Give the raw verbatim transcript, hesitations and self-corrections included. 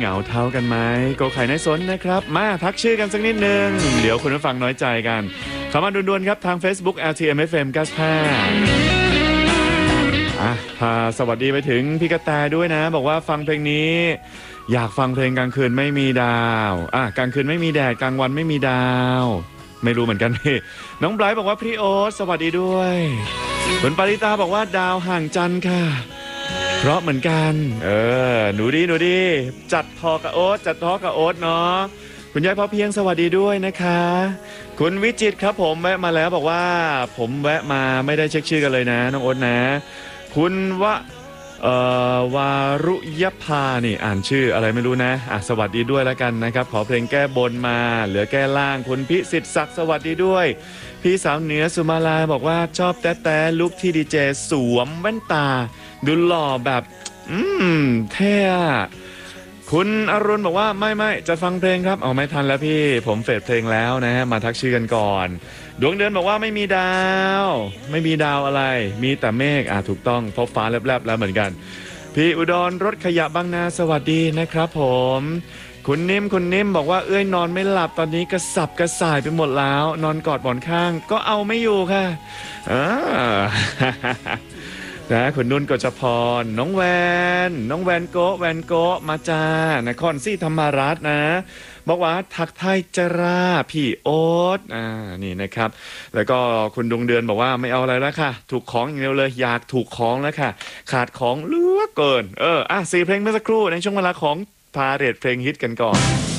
เหงาเท่ากันไหมโกไข่ในสนนะครับมาทักชื่อกันสักนิดนึงเดี๋ยวคุณผู้ฟังน้อยใจกันเข้ามาด่วนๆครับทาง Facebook แอล ที เอ็ม เอฟ เอ็ม เก้าสิบห้าอ่ะพาสวัสดีไปถึงพี่กระแตด้วยนะบอกว่าฟังเพลงนี้อยากฟังเพลงกลางคืนไม่มีดาวอ่ะกลางคืนไม่มีแดดกลางวันไม่มีดาวไม่รู้เหมือนกันพี่น้องไบรท์บอกว่าพี่โอ๊ตสวัสดีด้วยคุณปาริตาบอกว่าดาวห่างจันทร์ค่ะเพราะเหมือนกันเออหนูดีหนูดีจัดทอกับโอ๊ตจัดทอกับโอ๊ตเนาะคุณยายพอเพียงสวัสดีด้วยนะคะคุณวิจิตรครับผมแวะมาแล้วบอกว่าผมแวะมาไม่ได้เช็คชื่อกันเลยนะน้องโอ๊ตนะคุณวะเอ่อวารุยภานี่อ่านชื่ออะไรไม่รู้นะอ่ะสวัสดีด้วยแล้วกันนะครับขอเพลงแก้บนมาเหลือแก้ล่างคุณพิสิทธิ์ศักดิ์สวัสดีด้วยพี่สาวเหนือสุมาลาบอกว่าชอบแต๊ะแต๊ะลุคที่ดีเจสวมแว่นตาดูหล่อแบบอืมเท่คุณอรุณบอกว่าไม่ไม่จะฟังเพลงครับเอาไม่ทันแล้วพี่ผมเฟดเพลงแล้วนะฮะมาทักชื่อกันก่อนดวงเดือนบอกว่าไม่มีดาวไม่มีดาวอะไรมีแต่เมฆอ่ะถูกต้องพบฟ้าแลบๆแล้วเหมือนกันพี่อุดรรถขยะบางนาสวัสดีนะครับผมคุณนิ่มคุณนิ่มบอกว่าเอ้ยนอนไม่หลับตอนนี้กระสับกระส่ายไปหมดแล้วนอนกอดหมอนข้างก็เอาไม่อยู่ค่ะอ่า นะคุณนุ่นกฤษพรน้องแวนน้องแวนโกแวนโกมาจ้านครศรีธรรมราชนะบอกว่าทักไทยจราพี่โอ๊ตอ่านี่นะครับแล้วก็คุณดวงเดือนบอกว่าไม่เอาอะไรแล้วค่ะถูกของอย่างเดียวเลยอยากถูกของแล้วค่ะขาดของเหลือเกินเอออ่ะสี่เพลงเมื่อสักครู่ในช่วงเวลาของพาเรทเพลงฮิตกันก่อน